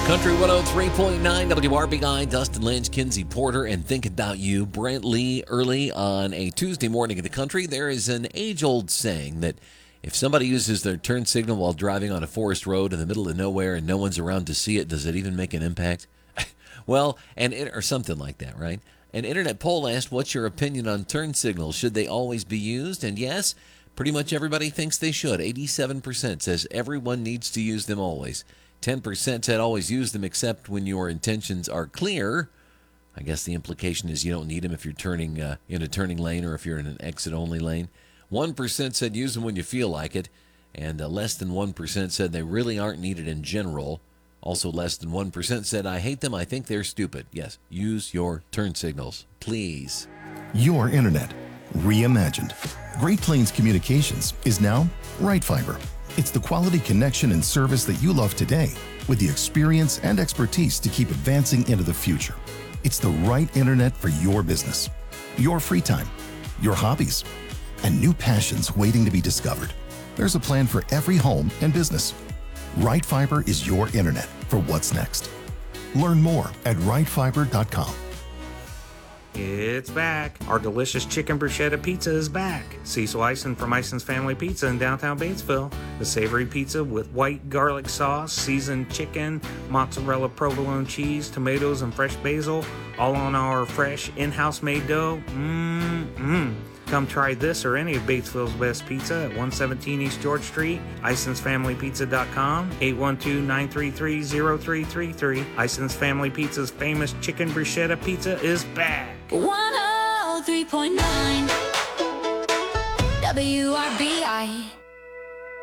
Country 103.9 WRBI, Dustin Lynch, Kinsey Porter, and Think About You, Brent Lee, early on a Tuesday morning in the country. There is an age-old saying that if somebody uses their turn signal while driving on a forest road in the middle of nowhere and no one's around to see it, does it even make an impact? Well, or something like that, right? An internet poll asked, what's your opinion on turn signals? Should they always be used? And yes, pretty much everybody thinks they should. 87% says everyone needs to use them always. 10% said always use them except when your intentions are clear. I guess the implication is you don't need them if you're turning in a turning lane or if you're in an exit-only lane. 1% said use them when you feel like it. And less than 1% said they really aren't needed in general. Also less than 1% said, I hate them, I think they're stupid. Yes, use your turn signals, please. Your internet, reimagined. Great Plains Communications is now Right Fiber. It's the quality connection and service that you love today with the experience and expertise to keep advancing into the future. It's the right internet for your business, your free time, your hobbies, and new passions waiting to be discovered. There's a plan for every home and business. Right Fiber is your internet for what's next. Learn more at rightfiber.com. It's back. Our delicious chicken bruschetta pizza is back. Cecil Ison from Ison's Family Pizza in downtown Batesville. The savory pizza with white garlic sauce, seasoned chicken, mozzarella provolone cheese, tomatoes, and fresh basil, all on our fresh in-house made dough. Come try this or any of Batesville's best pizza at 117 East George Street, IsonsFamilyPizza.com, 812-933-0333. Ison's Family Pizza's famous chicken bruschetta pizza is back. 103.9 WRBI.